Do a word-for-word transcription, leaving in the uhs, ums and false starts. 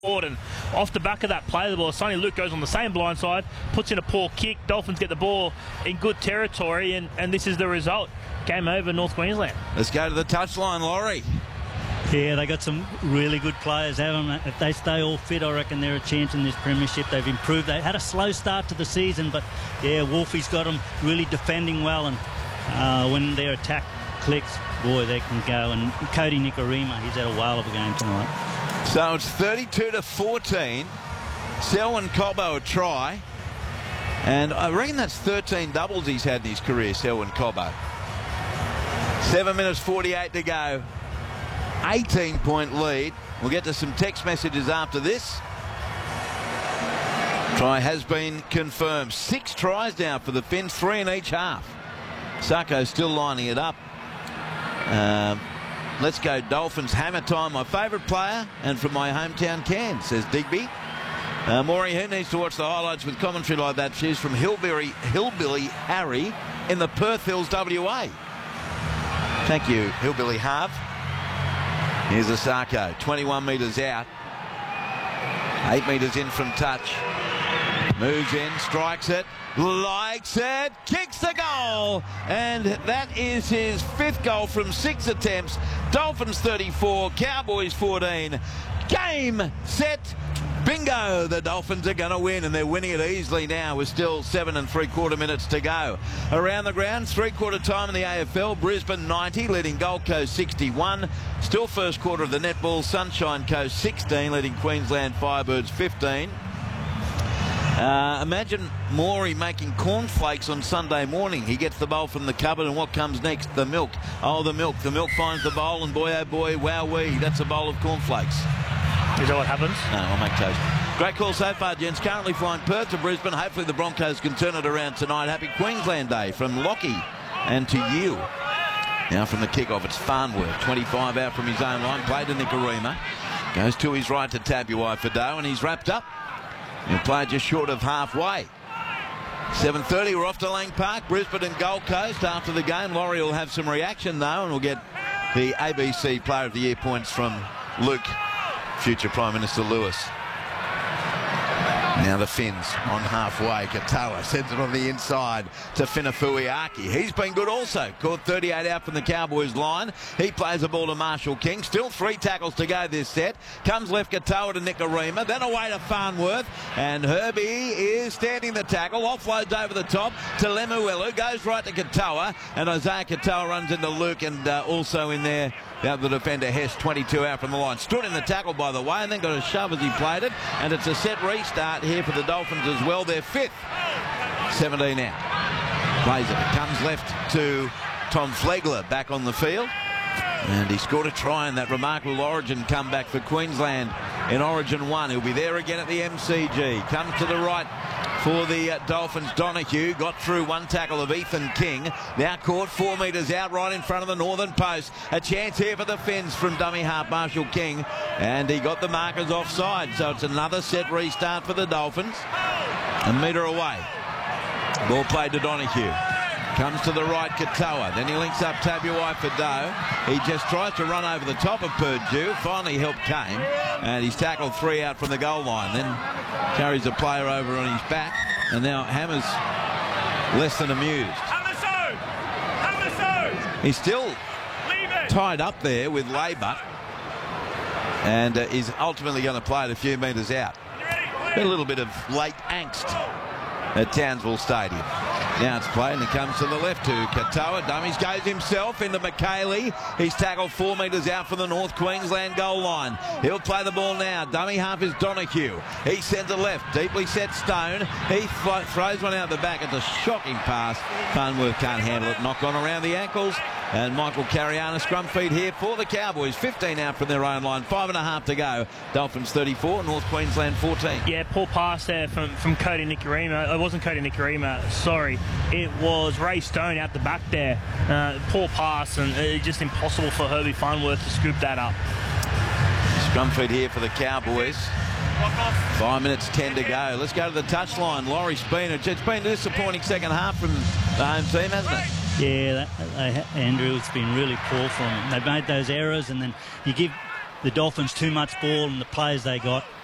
And off the back of that play, the ball, Sonny Luke goes on the same blind side, puts in a poor kick. Dolphins get the ball in good territory, and, and this is the result. Game over, North Queensland. Let's go to the touchline, Laurie. Yeah, they got some really good players, haven't they? If they stay all fit, I reckon they're a chance in this premiership. They've improved. They had a slow start to the season, but yeah, Wolfie's got them really defending well, and uh, when their attack clicks, boy, they can go. And Cody Nikorima, he's had a whale of a game tonight. So it's thirty-two to fourteen. Selwyn Cobbo a try. And I reckon that's thirteen doubles he's had in his career, Selwyn Cobbo. seven minutes forty-eight to go. eighteen point lead. We'll get to some text messages after this. Try has been confirmed. Six tries now for the Finns, three in each half. Sacco still lining it up. Um, let's go Dolphins. Hammer time, my favourite player, and from my hometown Cairns, says Digby. Uh, Maury, who needs to watch the highlights with commentary like that? She's from Hillbilly, Hillbilly Harry in the Perth Hills, W A. Thank you, Hillbilly Harv. Here's Asako, twenty-one metres out. Eight metres in from touch. Moves in, strikes it, likes it, kicks the goal. And that is his fifth goal from six attempts. Dolphins thirty-four, Cowboys fourteen. Game, set, bingo. The Dolphins are going to win, and they're winning it easily now with still seven and three quarter minutes to go. Around the ground, three quarter time in the A F L. Brisbane ninety, leading Gold Coast sixty-one. Still first quarter of the netball. Sunshine Coast sixteen, leading Queensland Firebirds fifteen. Uh, imagine Maury making cornflakes on Sunday morning. He gets the bowl from the cupboard, and what comes next? The milk. Oh, the milk. The milk finds the bowl, and boy, oh boy, wowee, that's a bowl of cornflakes. Is that what happens? No, I'll make toast. Great call so far, gents. Currently flying Perth to Brisbane. Hopefully the Broncos can turn it around tonight. Happy Queensland Day from Lockie and to you. Now from the kickoff, it's Farnworth. twenty-five out from his own line. Played to Nikorima. Goes to his right to Tabuai Fado, and he's wrapped up. He'll play just short of halfway. seven thirty, we're off to Lang Park, Brisbane and Gold Coast. After the game, Laurie will have some reaction though, and we'll get the A B C Player of the Year points from Luke, future Prime Minister Lewis. Now the Finns on halfway. Katoa sends it on the inside to Finafuiaki. He's been good also. Caught thirty-eight out from the Cowboys line. He plays the ball to Marshall King. Still three tackles to go this set. Comes left Katoa to Nikorima. Then away to Farnworth. And Herbie is standing the tackle. Offloads over the top to Lemuelu. Goes right to Katoa. And Isaiah Katoa runs into Luke, and uh, also in there the other defender, Hess, twenty-two out from the line. Stood in the tackle, by the way, and then got a shove as he played it. And it's a set restart here for the Dolphins as well. They're fifth. seventeen out. Plays it. It comes left to Tom Flegler back on the field. And he scored a try in that remarkable Origin comeback for Queensland in Origin one. He'll be there again at the M C G. Comes to the right for the uh, Dolphins. Donahue got through one tackle of Ethan King. Now caught four metres out right in front of the northern post. A chance here for the Finns from dummy half Marshall King. And he got the markers offside. So it's another set restart for the Dolphins. A metre away. Ball played to Donahue. Comes to the right, Katoa. Then he links up Tabuai Fado. He just tries to run over the top of Purdue. Finally help came. And he's tackled three out from the goal line. Then carries a player over on his back. And now Hammer's less than amused. Hammerso! Hammerso! He's still tied up there with Labour. And uh, is ultimately going to play it a few metres out. A little bit of late angst at Townsville Stadium. Now it's played, and he comes to the left to Katoa. Dummies goes himself into McKaylee. He's tackled four metres out from the North Queensland goal line. He'll play the ball now. Dummy half is Donahue. He sends it left. Deeply set Stone. He throws one out the back. It's a shocking pass. Farnworth can't handle it. Knock on around the ankles. And Michael Cariana, scrum feed here for the Cowboys. fifteen out from their own line. Five and a half to go. Dolphins thirty-four, North Queensland fourteen. Yeah, poor pass there from, from Cody Nikorima. It wasn't Cody Nikorima, sorry. It was Ray Stone out the back there. Uh, poor pass, and it's just impossible for Herbie Farnworth to scoop that up. Scrum feed here for the Cowboys. Five minutes, ten to go. Let's go to the touchline. Laurie Spina. It's been a disappointing second half from the home team, hasn't it? Yeah, that, they, Andrew, it's been really poor from them. They've made those errors, and then you give the Dolphins too much ball, and the players they got